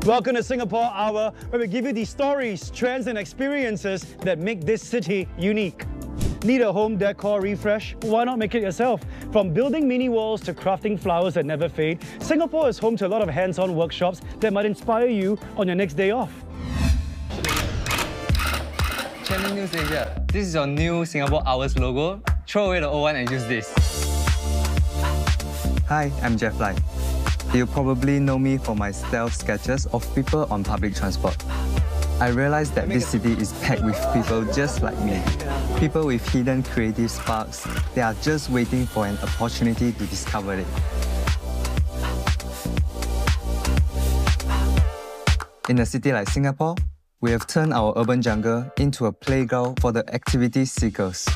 Welcome to Singapore Hour, where we give you the stories, trends and experiences that make this city unique. Need a home decor refresh? Why not make it yourself? From building mini walls to crafting flowers that never fade, Singapore is home to a lot of hands-on workshops that might inspire you on your next day off. Channel News Asia. This is your new Singapore Hours logo. Throw away the old one and use this. Hi, I'm Jeff Lai. You probably know me for my stealth sketches of people on public transport. I realized that this city is packed with people just like me. People with hidden creative sparks. They are just waiting for an opportunity to discover it. In a city like Singapore, we have turned our urban jungle into a playground for the activity seekers.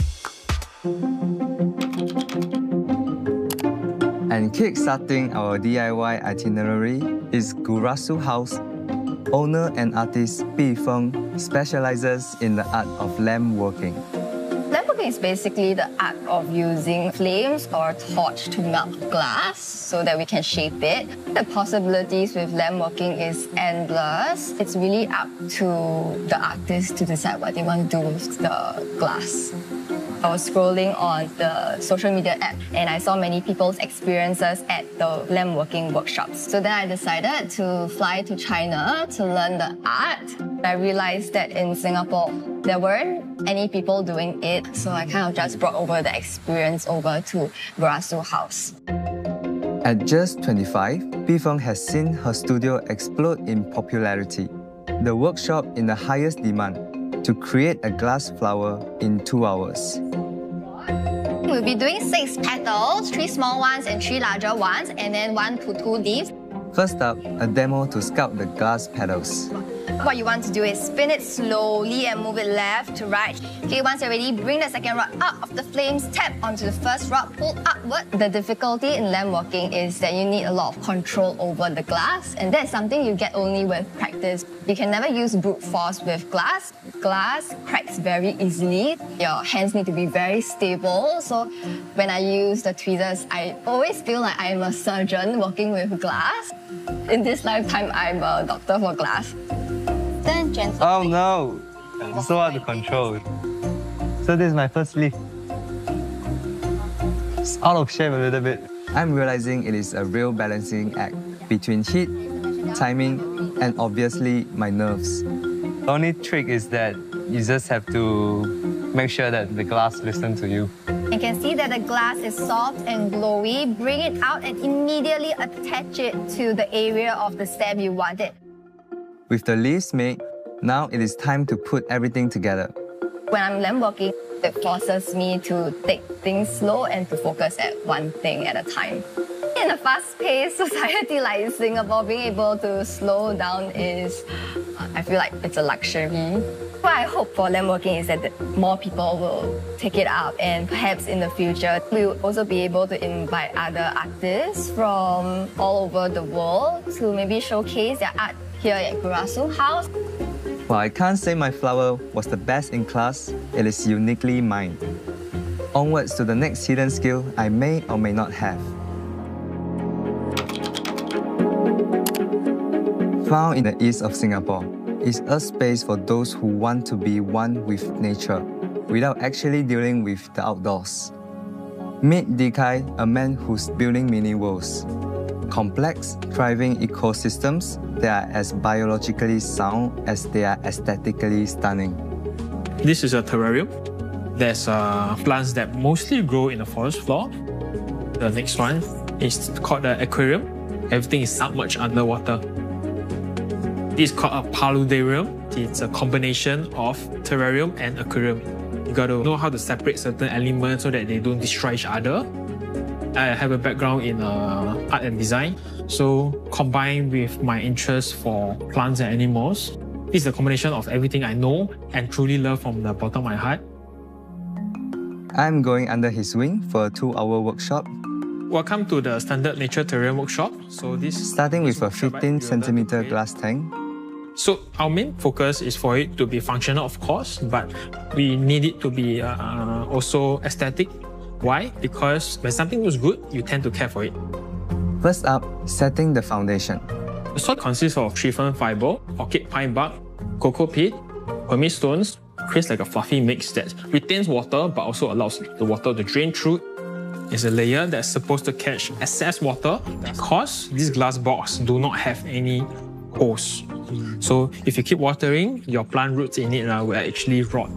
And kick-starting our DIY itinerary is Gurasu House. Owner and artist Bi Feng specializes in the art of lamp working. Lamp working is basically the art of using flames or torch to melt glass so that we can shape it. The possibilities with lamp working is endless. It's really up to the artist to decide what they want to do with the glass. I was scrolling on the social media app and I saw many people's experiences at the lamp working workshops. So then I decided to fly to China to learn the art. I realized that in Singapore, there weren't any people doing it. So I kind of just brought over the experience over to Gurasu House. At just 25, Bi Feng has seen her studio explode in popularity. The workshop in the highest demand to create a glass flower in 2 hours. We'll be doing 6 petals, 3 small ones and 3 larger ones, and then 1 to 2 leaves. First up, a demo to sculpt the glass petals. What you want to do is spin it slowly and move it left to right. Okay, once you're ready, bring the second rod out of the flames, tap onto the first rod, pull upward. The difficulty in lamp working is that you need a lot of control over the glass, and that's something you get only with practice. You can never use brute force with glass. Glass cracks very easily. Your hands need to be very stable. So when I use the tweezers, I always feel like I'm a surgeon working with glass. In this lifetime, I'm a doctor for glass. Then gentle. Oh no! It's so hard to control. So this is my first leaf. It's out of shape a little bit. I'm realizing it is a real balancing act between heat, timing, and obviously my nerves. The only trick is that you just have to make sure that the glass listens to you. You can see that the glass is soft and glowy. Bring it out and immediately attach it to the area of the stem you want it. With the leaves made, now it is time to put everything together. When I'm lamp working, it forces me to take things slow and to focus at one thing at a time. In a fast-paced society like Singapore, being able to slow down is, I feel like it's a luxury. What I hope for lamp working is that more people will take it up, and perhaps in the future, we'll also be able to invite other artists from all over the world to maybe showcase their art here at Gurasu House. While I can't say my flower was the best in class, it is uniquely mine. Onwards to the next hidden skill I may or may not have. Found in the east of Singapore is a space for those who want to be one with nature without actually dealing with the outdoors. Meet Dikai, a man who's building mini worlds. Complex, thriving ecosystems that are as biologically sound as they are aesthetically stunning. This is a terrarium. There's plants that mostly grow in the forest floor. The next one is called the aquarium. Everything is submerged underwater. This is called a paludarium. It's a combination of terrarium and aquarium. You got to know how to separate certain elements so that they don't destroy each other. I have a background in art and design, so combined with my interest for plants and animals, this is a combination of everything I know and truly love from the bottom of my heart. I'm going under his wing for a 2-hour workshop. Welcome to the Standard Nature Terrarium Workshop. So starting with a 15-centimeter glass tank. So our main focus is for it to be functional, of course, but we need it to be also aesthetic. Why? Because when something looks good, you tend to care for it. First up, setting the foundation. The soil consists of tree fern fibre, orchid pine bark, cocoa peat, pumice stones, creates like a fluffy mix that retains water but also allows the water to drain through. It's a layer that's supposed to catch excess water because these glass box do not have any holes. So if you keep watering, your plant roots in it will actually rot.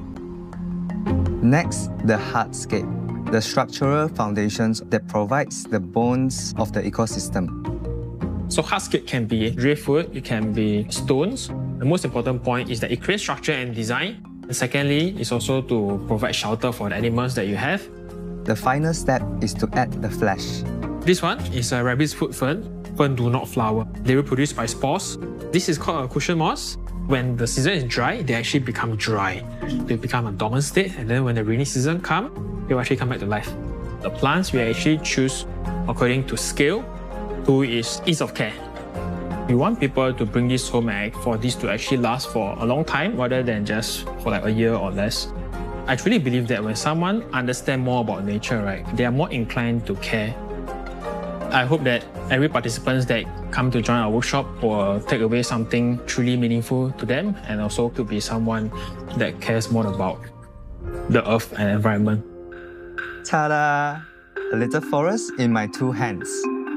Next, the hardscape, the structural foundations that provides the bones of the ecosystem. So hardscape can be driftwood, it can be stones. The most important point is that it creates structure and design. And secondly, it's also to provide shelter for the animals that you have. The final step is to add the flesh. This one is a rabbit's foot fern. Fern do not flower. They reproduce by spores. This is called a cushion moss. When the season is dry, they actually become dry. They become a dormant state, and then when the rainy season comes, they will actually come back to life. The plants we actually choose according to scale. 2 is ease of care. We want people to bring this home and for this to actually last for a long time rather than just for like a year or less. I truly believe that when someone understands more about nature, right, they are more inclined to care. I hope that every participant that come to join our workshop will take away something truly meaningful to them and also to be someone that cares more about the earth and environment. Ta-da! A little forest in my 2 hands.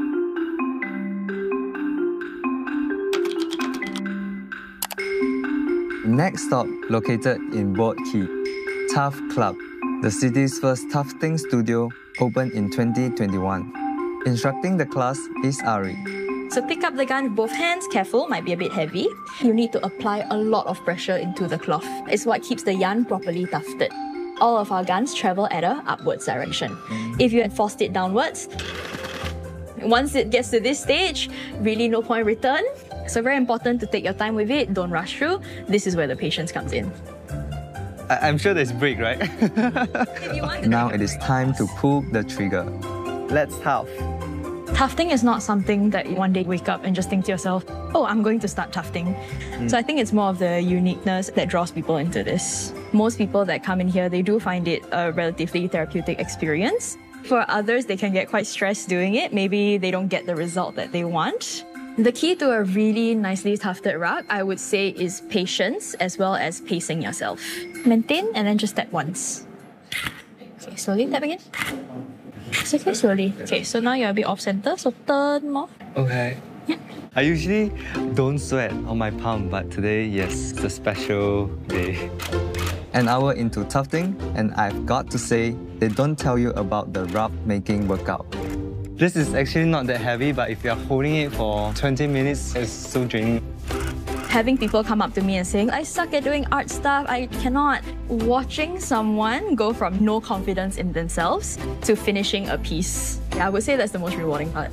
Next stop, located in Boat Quay, Tuft Club, the city's first tufting studio, opened in 2021. Instructing the class is Ari. So pick up the gun with both hands, careful, might be a bit heavy. You need to apply a lot of pressure into the cloth. It's what keeps the yarn properly tufted. All of our guns travel at an upwards direction. If you had forced it downwards, once it gets to this stage, really no point return. So very important to take your time with it, don't rush through. This is where the patience comes in. I'm sure there's break, right? Now it is time to pull the trigger. Let's tuft. Tufting is not something that you one day wake up and just think to yourself, oh, I'm going to start tufting. So I think it's more of the uniqueness that draws people into this. Most people that come in here, they do find it a relatively therapeutic experience. For others, they can get quite stressed doing it. Maybe they don't get the result that they want. The key to a really nicely tufted rug, I would say, is patience as well as pacing yourself. Maintain and then just tap once. Okay, slowly tap again. It's okay, slowly. Okay, so now you're a bit off center, so turn more. Okay. Yeah. I usually don't sweat on my palm, but today, yes, it's a special day. An hour into tufting, and I've got to say, they don't tell you about the rug making workout. This is actually not that heavy, but if you're holding it for 20 minutes, it's so draining. Having people come up to me and saying, I suck at doing art stuff, I cannot. Watching someone go from no confidence in themselves to finishing a piece. Yeah, I would say that's the most rewarding part.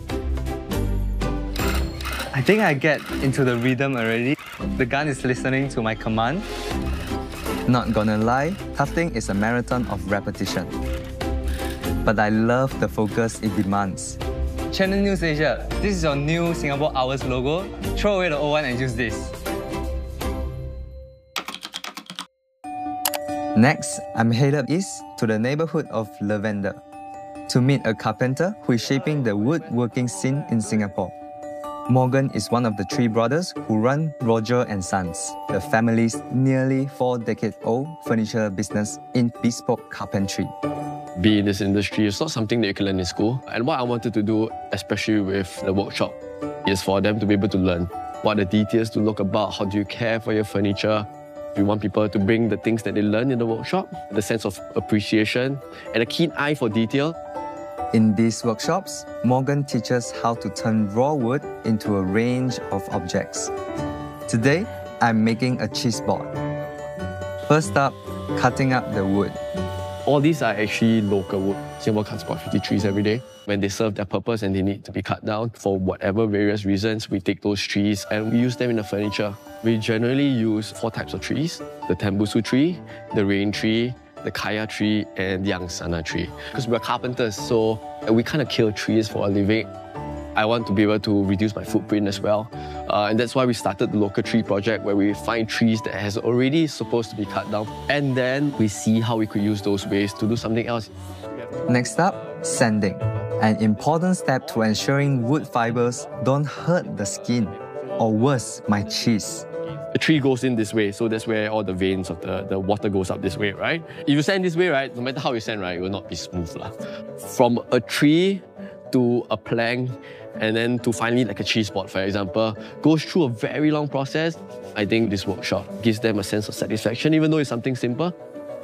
I think I get into the rhythm already. The gun is listening to my command. Not gonna lie, tufting is a marathon of repetition. But I love the focus it demands. Channel News Asia, this is your new Singapore Hours logo. Throw away the old one and use this. Next, I'm headed east to the neighborhood of Lavender to meet a carpenter who is shaping the woodworking scene in Singapore. Morgan is one of the 3 brothers who run Roger & Sons, the family's nearly 4-decade-old furniture business in bespoke carpentry. Be in this industry is not something that you can learn in school. And what I wanted to do, especially with the workshop, is for them to be able to learn what are the details to look about, how do you care for your furniture. We want people to bring the things that they learn in the workshop, the sense of appreciation and a keen eye for detail. In these workshops, Morgan teaches how to turn raw wood into a range of objects. Today, I'm making a cheese board. First up, cutting up the wood. All these are actually local wood. Singapore cuts about 50 trees every day. When they serve their purpose and they need to be cut down for whatever various reasons, we take those trees and we use them in the furniture. We generally use 4 types of trees: the Tembusu tree, the rain tree, the kaya tree, and the angsana tree. Because we're carpenters, so we kind of kill trees for a living. I want to be able to reduce my footprint as well. And that's why we started the Local Tree Project, where we find trees that has already supposed to be cut down. And then we see how we could use those waste to do something else. Next up, sanding. An important step to ensuring wood fibers don't hurt the skin. or worse, my cheese. The tree goes in this way, so that's where all the veins of the water goes up this way, right? If you sand this way, right, no matter how you sand, right, it will not be smooth. From a tree to a plank, and then to finally like a cheese board, for example, goes through a very long process. I think this workshop gives them a sense of satisfaction, even though it's something simple.